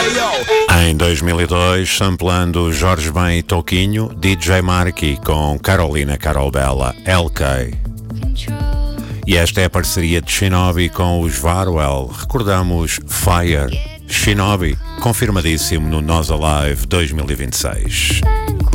Em 2002, samplando Jorge Ben e Toquinho, DJ Marky com Carolina Carolbella, LK. E esta é a parceria de Shinobi com os Varwell. Recordamos Fire. Shinobi, confirmadíssimo no Nós Alive 2026.